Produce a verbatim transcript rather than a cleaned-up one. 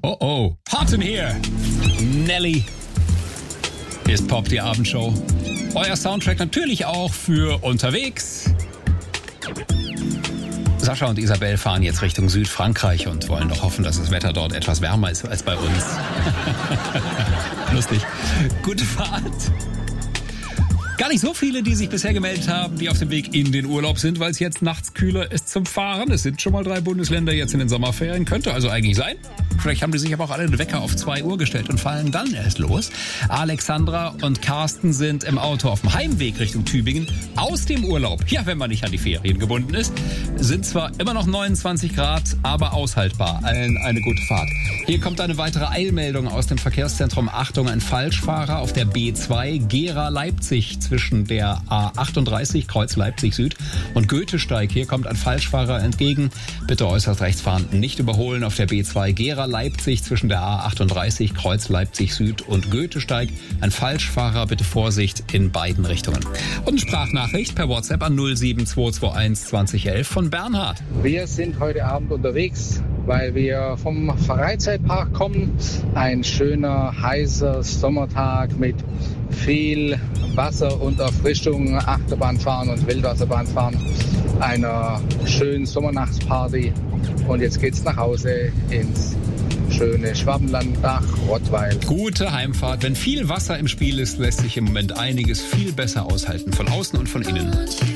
Oh oh, hot in here. Nelly ist Pop, die Abendshow. Euer Soundtrack natürlich auch für unterwegs. Sascha und Isabel fahren jetzt Richtung Südfrankreich und wollen doch hoffen, dass das Wetter dort etwas wärmer ist als bei uns. Lustig. Gute Fahrt. Gar nicht so viele, die sich bisher gemeldet haben, die auf dem Weg in den Urlaub sind, weil es jetzt nachts kühler ist zum Fahren. Es sind schon mal drei Bundesländer jetzt in den Sommerferien. Könnte also eigentlich sein. Vielleicht haben die sich aber auch alle den Wecker auf zwei Uhr gestellt und fallen dann erst los. Alexandra und Carsten sind im Auto auf dem Heimweg Richtung Tübingen aus dem Urlaub. Ja, wenn man nicht an die Ferien gebunden ist. Sind zwar immer noch neunundzwanzig Grad, aber aushaltbar. Allen eine gute Fahrt. Hier kommt eine weitere Eilmeldung aus dem Verkehrszentrum. Achtung, ein Falschfahrer auf der B zwei Gera-Leipzig zwischen der A achtunddreißig Kreuz Leipzig Süd und Goethesteig. Hier kommt ein Falschfahrer entgegen. Bitte äußerst rechts fahren, nicht überholen auf der B zwei Gera Leipzig zwischen der A achtunddreißig Kreuz Leipzig Süd und Goethesteig. Ein Falschfahrer, bitte Vorsicht in beiden Richtungen. Und eine Sprachnachricht per WhatsApp an null sieben zwei zwei eins zwanzig elf von Bernhard. Wir sind heute Abend unterwegs, weil wir vom Freizeitpark kommen. Ein schöner, heißer Sommertag mit viel Wasser und Erfrischung, Achterbahnfahren und Wildwasserbahnfahren, einer schönen Sommernachtsparty. Und jetzt geht's nach Hause ins schöne Schwabenland nach Rottweil. Gute Heimfahrt. Wenn viel Wasser im Spiel ist, lässt sich im Moment einiges viel besser aushalten. Von außen und von innen.